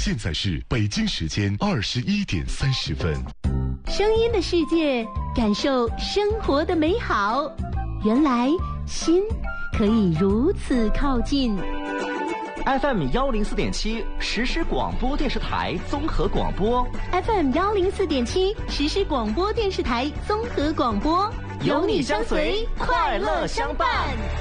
现在是北京时间21:30。 声音的世界，感受生活的美好。原来心可以如此靠近。 FM 104.7实时广播电视台综合广播。 FM 104.7实时广播电视台综合广播， 有你相随，快乐相伴。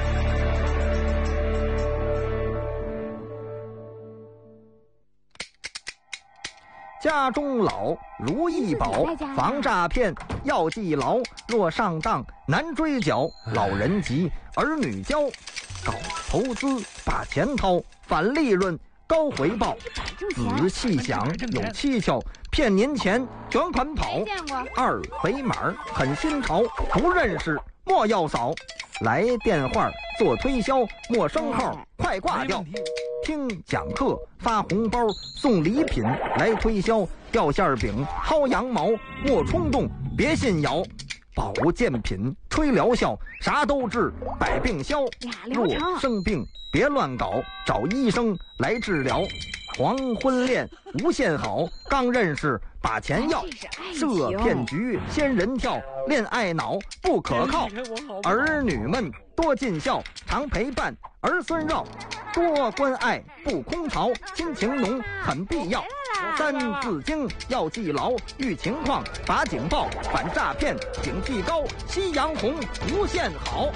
家中老，如意宝，防诈骗要记牢。若上当难追缴，老人急，儿女教。搞投资把钱掏，返利润高回报。仔细想有蹊跷，骗您钱卷款跑。二维码很新潮，不认识莫要扫。来电话做推销，陌生号快挂掉。听讲课发红包送礼品来推销，掉馅饼薅羊毛莫冲动别信谣。保健品吹疗效啥都治，百病消。若生病别乱搞，找医生来治疗。黄昏恋无限好，刚认识把钱要。设骗局仙人跳，恋爱脑不可靠。儿女们多尽孝，常陪伴儿孙绕。多关爱不空巢，亲情浓很必要。三字经要记牢，遇情况把警报，反诈骗警惕高，夕阳红无限好。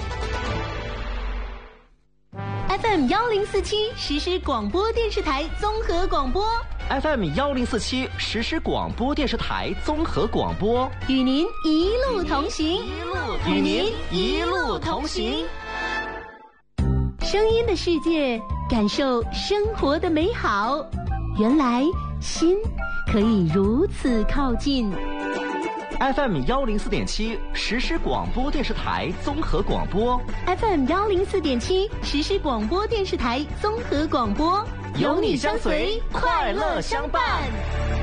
FM 1047实时广播电视台综合广播。 FM 1047实时广播电视台综合广播， 与您一路同行， 与您一路同行。 声音的世界，感受生活的美好。原来心可以如此靠近。 FM 104.7实时广播电视台综合广播。 FM 104.7实时广播电视台综合广播， 有你相随，快乐相伴。